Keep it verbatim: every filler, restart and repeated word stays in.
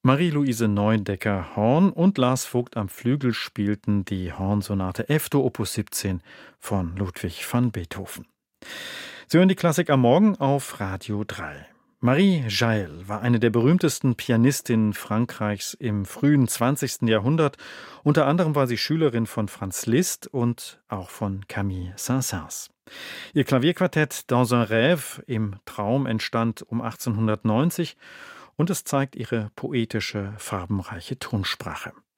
Marie-Louise Neudecker-Horn und Lars Vogt am Flügel spielten die Hornsonate F-Dur Opus siebzehn von Ludwig van Beethoven. Sie hören die Klassik am Morgen auf Radio drei. Marie Jael war eine der berühmtesten Pianistinnen Frankreichs im frühen zwanzigsten Jahrhundert. Unter anderem war sie Schülerin von Franz Liszt und auch von Camille Saint-Saëns. Ihr Klavierquartett Dans un rêve im Traum entstand um achtzehnhundertneunzig und es zeigt ihre poetische, farbenreiche Tonsprache.